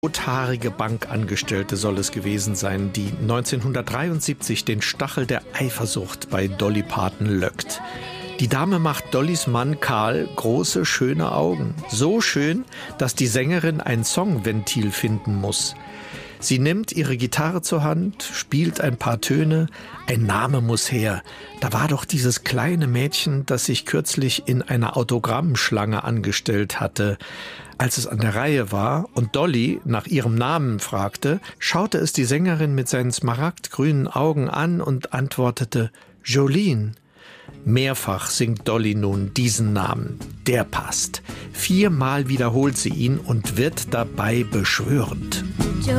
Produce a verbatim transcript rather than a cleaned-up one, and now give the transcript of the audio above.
Rothaarige Bankangestellte soll es gewesen sein, die neunzehnhundertdreiundsiebzig den Stachel der Eifersucht bei Dolly Parton löckt. Die Dame macht Dollys Mann Karl große, schöne Augen. So schön, dass die Sängerin ein Songventil finden muss. Sie nimmt ihre Gitarre zur Hand, spielt ein paar Töne. Ein Name muss her. Da war doch dieses kleine Mädchen, das sich kürzlich in einer Autogrammschlange angestellt hatte. Als es an der Reihe war und Dolly nach ihrem Namen fragte, schaute es die Sängerin mit seinen smaragdgrünen Augen an und antwortete: Jolene. Mehrfach singt Dolly nun diesen Namen. Der passt. Viermal wiederholt sie ihn und wird dabei beschwörend.